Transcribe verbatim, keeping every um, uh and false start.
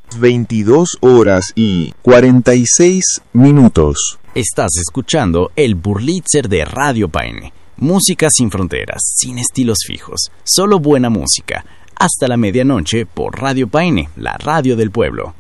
veintidós horas y cuarenta y seis minutos. Estás escuchando el Burlitzer de Radio Paine. Música sin fronteras, sin estilos fijos, solo buena música. Hasta la medianoche por Radio Paine, la radio del pueblo.